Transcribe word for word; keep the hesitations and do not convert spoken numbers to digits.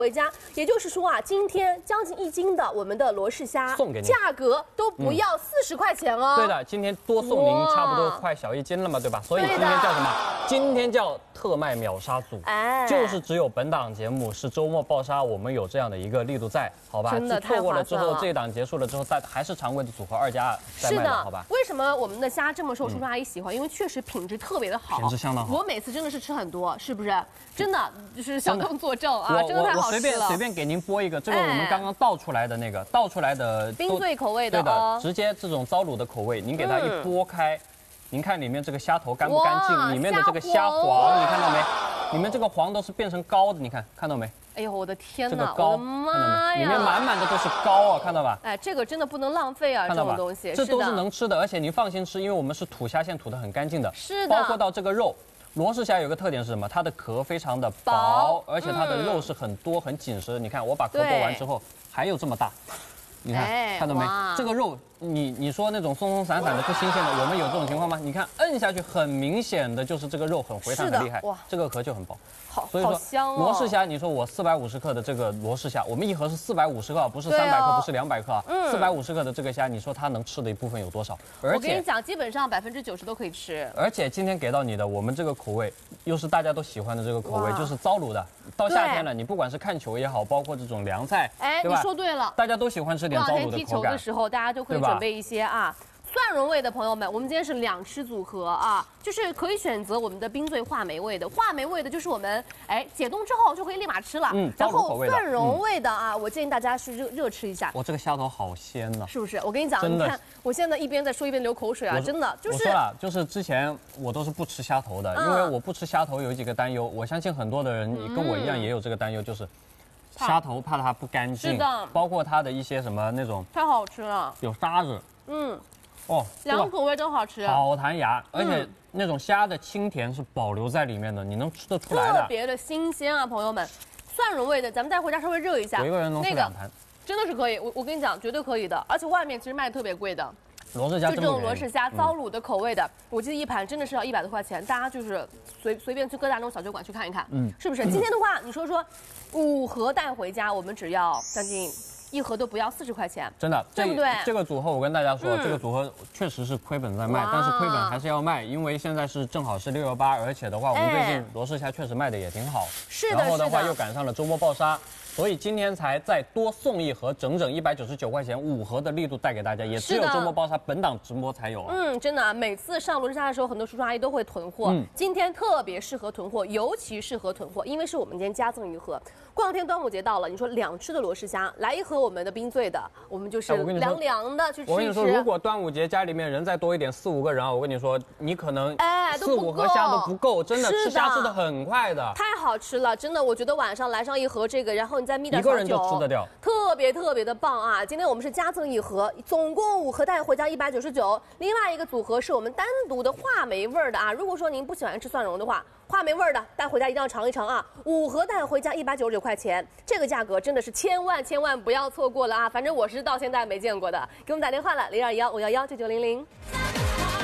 回家，也就是说啊，今天将近一斤的我们的罗氏虾送给你， 价格都不要四十块钱哦。 对的，今天多送您差不多快小一斤了嘛，对吧？所以今天叫什么？今天叫特卖秒杀组，哎，就是只有本档节目是周末爆杀，我们有这样的一个力度在，好吧？ 真的太划算了。 错过了之后，这一档结束了之后，再还是常规的组合二加二再卖的，好吧？ 为什么我们的虾这么受叔叔阿姨喜欢？因为确实品质特别的好， 品质相当好。 我每次真的是吃很多，是不是？真的就是小东作证啊，真的太好吃了。 随便随便给您播一个，这个我们刚刚倒出来的那个，倒出来的冰醉口味的， 对的，直接这种糟卤的口味，您给它一剥开，您看里面这个虾头干不干净？里面的这个虾黄，你看到没？里面这个黄都是变成膏的，你看看到没？ 哎呦，我的天哪！ 这个膏， 妈呀， 里面满满的都是膏啊，看到吧？ 哎，这个真的不能浪费啊，这种东西， 这都是能吃的，而且您放心吃，因为我们是吐虾线吐得很干净的， 是的， 包括到这个肉。罗氏虾有个特点是什么？它的壳非常的薄，而且它的肉是很多很紧实。你看，我把壳剥完之后还有这么大，你看看到没？这个肉，你你说那种松松散散的不新鲜的，我们有这种情况吗？你看摁下去，很明显的就是这个肉很回弹很厉害，哇，这个壳就很薄。 好， 所以说罗氏虾，你说我四百五十克的这个罗氏虾，我们一盒是四百五十克，不是三百克，不是两百克啊，四百五十克的这个虾，你说它能吃的一部分有多少？ 我跟你讲，基本上百分之九十都可以吃。 而且今天给到你的，我们这个口味又是大家都喜欢的这个口味，就是糟卤的。到夏天了，你不管是看球也好，包括这种凉菜， 哎，你说对了， 大家都喜欢吃点糟卤的口感。 踢球的时候，大家就可以准备一些啊。蒜蓉味的朋友们，我们今天是两吃组合啊，就是可以选择我们的冰醉话梅味的，话梅味的就是我们哎解冻之后就可以立马吃了。嗯，然后蒜蓉味的啊，我建议大家是热热吃一下。 我这个虾头好鲜呐， 是不是？我跟你讲，你看我现在一边在说一边流口水啊，真的就是。 我说了，就是之前我都是不吃虾头的，因为我不吃虾头有几个担忧，我相信很多的人跟我一样也有这个担忧，就是虾头怕它不干净， 是的， 包括它的一些什么那种， 太好吃了， 有沙子，嗯。哦， 两个口味都好吃， 好弹牙，而且那种虾的清甜是保留在里面的，你能吃得出来的， 特别的新鲜啊，朋友们。蒜蓉味的，咱们带回家稍微热一下， 我一个人能吃两盘， 真的是可以，我我跟你讲，绝对可以的，而且外面其实卖的特别贵的。 罗氏虾就这种罗氏虾糟卤的口味的，我记得一盘真的是要一百多块钱，大家就是随随便去各大那种小酒馆去看一看，嗯，是不是？今天的话，你说说五盒带回家，我们只要将近。一盒都不要四十块钱， 真的， 对不对？ 这个组合我跟大家说，这个组合确实是亏本在卖，但是亏本还是要卖，因为现在是正好是六幺八，而且的话，我们最近罗氏虾确实卖的也挺好， 是的， 然后的话又赶上了周末爆杀。所以今天才再多送一盒，整整一百九十九块钱，五盒的力度带给大家，也只有周末爆杀本档直播才有啊。 嗯，真的、啊，每次上罗氏虾的时候，很多叔叔阿姨都会囤货，嗯、今天特别适合囤货，尤其适合囤货，因为是我们今天加赠一盒。过两天端午节到了，你说两吃的罗氏虾，来一盒我们的冰醉的，我们就是凉凉的去吃一吃。 我跟你说，如果端午节家里面人再多一点，四五个人啊，我跟你说，你可能哎四五盒虾都不够，真的吃虾吃的很快的， 太好吃了，真的，我觉得晚上来上一盒这个，然后你再蜜点小酒，一个人就吃得掉， 特别特别的棒啊！今天我们是加赠一盒，总共五盒带回家一百九十九，另外一个组合是我们单独的话梅味的啊。如果说您不喜欢吃蒜蓉的话，话梅味的带回家一定要尝一尝啊！五盒带回家一百九十九块钱，这个价格真的是千万千万不要错过了啊！反正我是到现在没见过的，给我们打电话了零二幺五幺幺九九零零。